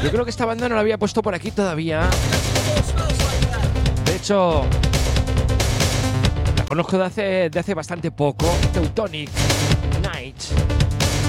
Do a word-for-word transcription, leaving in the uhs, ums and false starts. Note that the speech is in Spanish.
Yo creo que esta banda no la había puesto por aquí todavía. De hecho, la conozco de hace, de hace bastante poco. Teutonic Night.